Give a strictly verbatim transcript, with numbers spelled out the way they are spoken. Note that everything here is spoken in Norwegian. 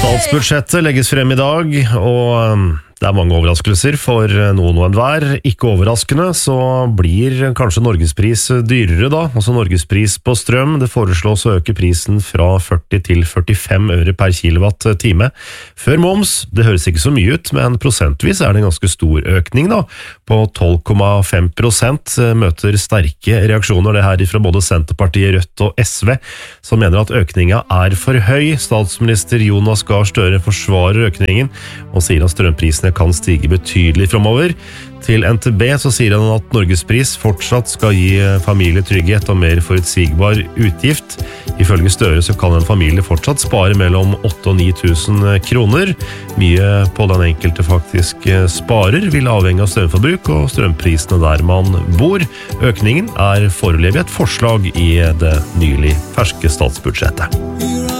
Statsbudsjettet legges frem i dag, og det er mange overraskelser for noen og enhver. Ikke overraskende så blir kanskje Norgespris dyrere da, altså Norgespris på strøm. Det foreslås å øke prisen fra førti til førtifem øre per kilowatt time. Før moms, det høres ikke så mye ut, men prosentvis er det en ganske stor økning da. På tolv komma fem prosent møter sterke reaksjoner det her fra både Senterpartiet, Rødt og S V, som mener at økningen er for høy. Statsminister Jonas Gahr Støre forsvarer økningen og sier at strømprisene kan stige betydelig fremover. Til N T B så sier han at Norgespris fortsatt skal gi familie trygghet og mer forutsigbar utgift. Ifølge Støre så kan en familie fortsatt spare mellom åtte og ni tusen kroner. Mye på den enkelte faktisk sparer vil avhenge av strømforbruk og strømprisene der man bor. Økningen er foreløpig et forslag i det nylig ferske statsbudsjettet.